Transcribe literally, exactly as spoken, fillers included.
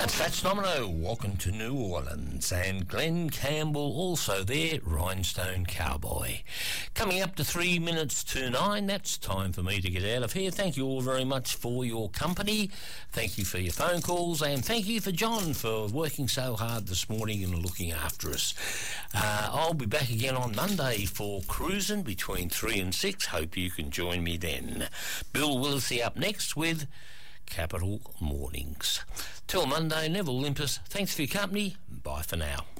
That's Fats Domino, Walking to New Orleans, and Glenn Campbell also there, Rhinestone Cowboy. Coming up to three minutes to nine, that's time for me to get out of here. Thank you all very much for your company. Thank you for your phone calls, and thank you for John for working so hard this morning and looking after us. Uh, I'll be back again on Monday for cruising between three and six. Hope you can join me then. Bill Willesey up next with Capital Mornings. Till Monday, Neville Limpus, thanks for your company. Bye for now.